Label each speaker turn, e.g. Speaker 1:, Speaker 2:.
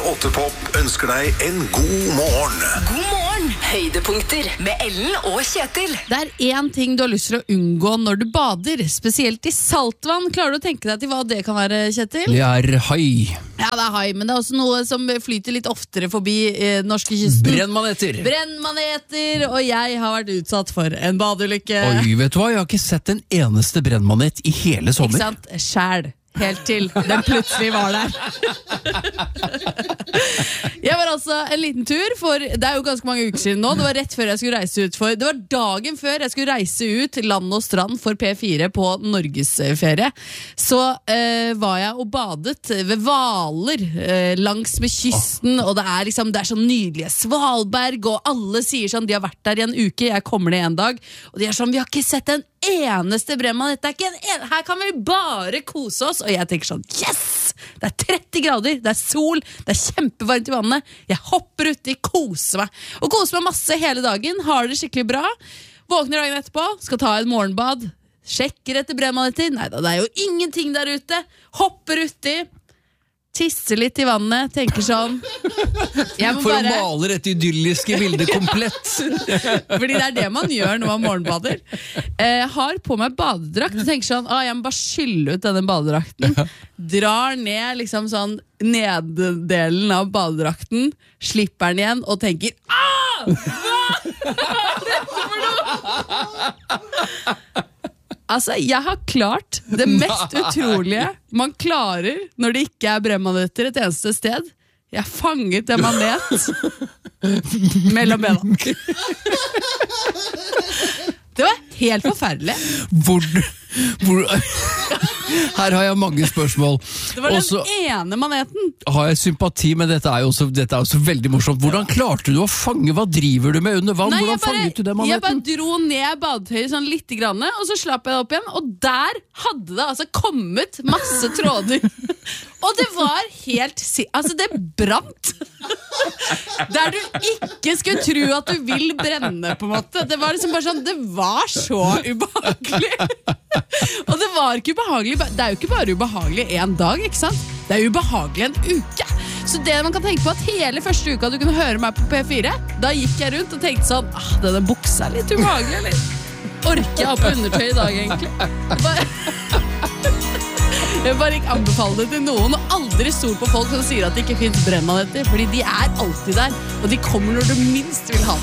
Speaker 1: 8 Pop ønsker deg en god morgen.
Speaker 2: God morgen, høydepunkter med Ellen og Kjetil.
Speaker 3: Det er en ting du har lyst til å unngå når du bader, spesielt i saltvann. Klarer du å tenke deg til hva det kan være, Kjetil?
Speaker 4: Det er hai.
Speaker 3: Ja, det er hai, men det er også noe som flyter litt oftere forbi norskekysten. Brennmaneter, og jeg har vært utsatt for en badeulykke.
Speaker 4: Oi, vet du hva? Jeg har ikke sett en eneste brennmanet i hele sommer.
Speaker 3: Ikke sant? Skjæl. Helt til den plutselig var der. Jeg var altså en liten tur, for det er jo ganske mange uker siden nå. Det var rett før jeg skulle reise ut det var dagen før jeg skulle reise ut land og strand for P4 på Norgesferie. Så var jeg og badet ved Hvaler langs med kysten, og det er sånn nydelige Svalberg, og alle sier sånn, de har vært der i en uke, jeg kommer ned en dag, og de er sånn, vi har ikke sett en eneste brennmann, her kan vi bare kose oss. Og jeg tenker sånn, yes! Det er 30 grader, det er sol, det er kjempevarmt i vannet. Jeg hopper uti, koser meg. Og koser meg masse hele dagen, har det skikkelig bra. Våkner dagen etterpå, skal ta et morgenbad, sjekker etter brennmaneter. Neida, det er jo ingenting der ute. Hopper uti, tisser litt i vannet, tenker sånn
Speaker 4: For å male dette idylliske bildet komplett.
Speaker 3: Fordi det er det man gjør når man morgenbader. Har på meg badedrakt og tenker sånn, jeg må bare skylle ut denne badedrakten. Drar ned sånn neddelen av badedrakten, slipper den igjen og tenker, hva er dette for noe? Altså, jeg har klart det mest utrolige man klarer når det ikke er brennmaneter et eneste sted. Jeg fanget en manet mellom bena. Det var helt forferdelig.
Speaker 4: Her har jeg mange spørsmål.
Speaker 3: Det var den ene maneten.
Speaker 4: Har jeg sympati, men dette er jo også veldig morsomt. Hvordan klarte du å fange? Hva driver du med under vann? Hvordan fanget du den maneten?
Speaker 3: Jeg bare dro ned badetøyet sånn litt grann, og så slapp jeg det opp igjen, og der hadde det altså kommet masse tråder. Og det var helt det brant. Der du ikke skulle tro at du vil brenne, på en måte. Det var bare sånn, det var så ubehagelig. Og det var ikke ubehagelig. Det er jo ikke bare ubehagelig en dag, ikke sant? Det er ubehagelig en uke. Så det man kan tenke på at hele første uka du kunne høre meg på P4, da gikk jeg rundt og tenkte sånn, denne buksa er litt ubehagelig, eller? Orker jeg ha på undertøy i dag, egentlig? Jeg bare ikke anbefaler det til noen, og aldri stol på folk som sier at det ikke finnes brennmaneter, fordi de er alltid der, og de kommer når du minst vil ha det.